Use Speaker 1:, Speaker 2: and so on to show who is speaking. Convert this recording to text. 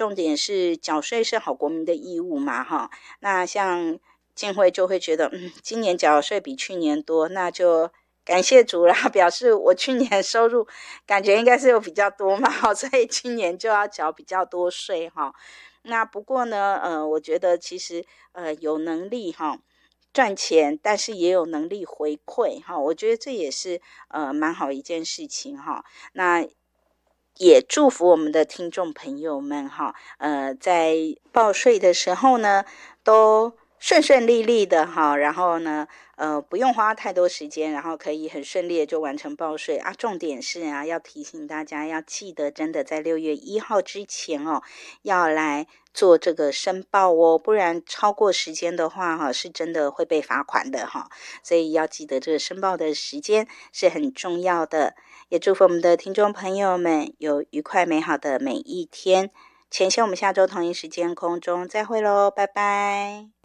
Speaker 1: 重点是缴税是好国民的义务嘛哈。那像静慧就会觉得今年缴的税比去年多，那就感谢主啦，表示我去年收入感觉应该是有比较多嘛，所以今年就要缴比较多税哈。那不过呢我觉得其实有能力哈赚钱，但是也有能力回馈哈，我觉得这也是蛮好一件事情哈。那也祝福我们的听众朋友们哈在报税的时候呢都顺顺利利的哈，然后呢不用花太多时间，然后可以很顺利的就完成报税啊。重点是啊，要提醒大家要记得真的在6月1号之前要来做这个申报不然超过时间的话是真的会被罚款的所以要记得这个申报的时间是很重要的。也祝福我们的听众朋友们有愉快美好的每一天。前些我们下周同一时间空中再会咯，拜拜。